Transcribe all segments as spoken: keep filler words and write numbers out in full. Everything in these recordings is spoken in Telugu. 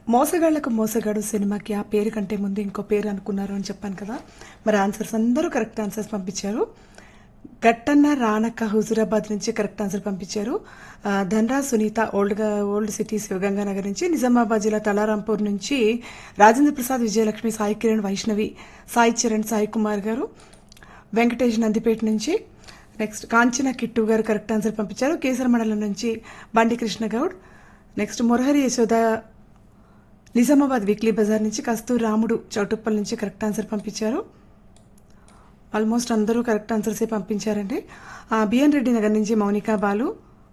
మోసగాళ్లకు మోసగాడు సినిమాకి ఆ పేరు కంటే ముందు ఇంకో పేరు అనుకున్నారు అని చెప్పాను కదా. మరి ఆన్సర్స్ అందరూ కరెక్ట్ ఆన్సర్స్ పంపించారు. గట్టన్న రానక్క హుజూరాబాద్ నుంచి కరెక్ట్ ఆన్సర్ పంపించారు. ఆ, ధనరాజ్ సునీత ఓల్డ్ గా ఓల్డ్ సిటీ శివగంగానగర్ నుంచి, నిజామాబాద్ జిల్లా తలారాంపూర్ నుంచి రాజేంద్ర ప్రసాద్, విజయలక్ష్మి, సాయి కిరణ్, వైష్ణవి, సాయి చరణ్, సాయి కుమార్ గారు, వెంకటేష్ నందిపేట నుంచి. నెక్స్ట్ కాంచన కిట్టు గారు కరెక్ట్ ఆన్సర్ పంపించారు. కేసర మండలం నుంచి బండి కృష్ణ గౌడ్. నెక్స్ట్ మురహరి యశోద నిజామాబాద్ వీక్లీ బజార్ నుంచి కస్తూర్ రాముడు చౌటుప్పల్ నుంచి కరెక్ట్ ఆన్సర్ పంపించారు. ఆల్మోస్ట్ అందరూ కరెక్ట్ ఆన్సర్సే పంపించారండి. ఆ, బిఎన్ రెడ్డి నగర్ నుంచి మౌనికా బాలు,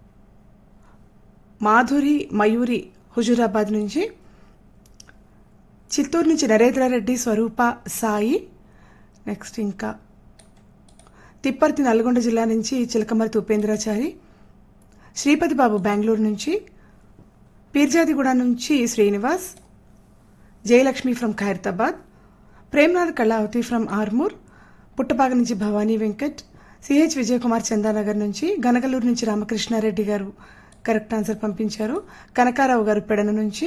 మాధురి మయూరి హుజూరాబాద్ నుంచి, చిత్తూరు నుంచి నరేంద్రారెడ్డి, స్వరూప, సాయి. నెక్స్ట్ ఇంకా తిప్పర్తి నల్గొండ జిల్లా నుంచి చిలకమర్తి ఉపేంద్రాచారి, శ్రీపతి బాబు బెంగళూరు నుంచి, పీర్జాదిగూడ నుంచి శ్రీనివాస్, జయలక్ష్మి ఫ్రమ్ ఖైరతాబాద్, ప్రేమ్నాథ్ కళావతి ఫ్రమ్ ఆర్మూర్, పుట్టపాక నుంచి భవానీ వెంకట్, సిహెచ్ విజయకుమార్ చందానగర్ నుంచి, గనగలూరు నుంచి రామకృష్ణారెడ్డి గారు కరెక్ట్ ఆన్సర్ పంపించారు. కనకారావు గారు పెడన నుంచి.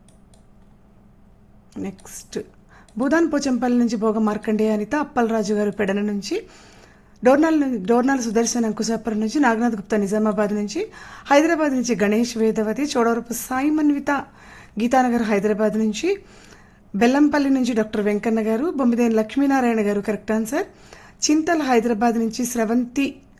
నెక్స్ట్ భూదాన్ పోచంపల్లి నుంచి భోగ మార్కండేయ అనిత, అప్పలరాజు గారు పెడన నుంచి, డోర్నాల్ డోర్నాల్ సుదర్శన్ అంకుశాపురం నుంచి, నాగనాథ్ గుప్తా నిజామాబాద్ నుంచి, హైదరాబాద్ నుంచి గణేష్ వేదవతి, చోడవరపు సాయి మన్విత గీతానగర్ హైదరాబాద్ నుంచి, బెల్లంపల్లి నుంచి డాక్టర్ వెంకన్న గారు, బొమ్మిదేని లక్ష్మీనారాయణ గారు కరెక్ట్ ఆన్సర్, చింతల్ హైదరాబాద్ నుంచి స్రవంతి